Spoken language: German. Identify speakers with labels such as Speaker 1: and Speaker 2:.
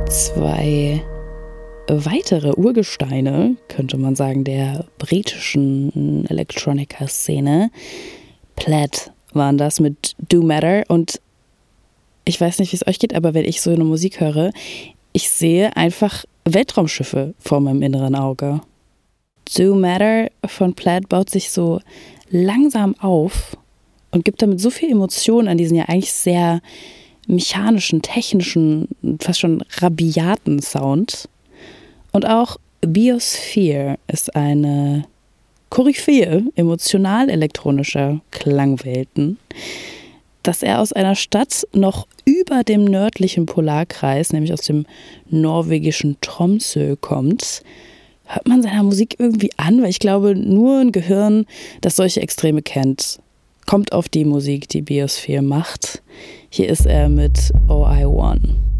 Speaker 1: Zwei weitere Urgesteine, könnte man sagen, der britischen Electronica-Szene. Plaid waren das mit Do Matter. Und ich weiß nicht, wie es euch geht, aber wenn ich so eine Musik höre, ich sehe einfach Weltraumschiffe vor meinem inneren Auge. Do Matter von Plaid baut sich so langsam auf und gibt damit so viel Emotion an diesen ja eigentlich sehr mechanischen, technischen, fast schon rabiaten Sound. Und auch Biosphere ist eine Koryphäe emotional-elektronischer Klangwelten. Dass er aus einer Stadt noch über dem nördlichen Polarkreis, nämlich aus dem norwegischen Tromsø kommt, hört man seiner Musik irgendwie an, weil ich glaube, nur ein Gehirn, das solche Extreme kennt, kommt auf die Musik, die Biosphere macht. Hier ist er mit Oh I Won.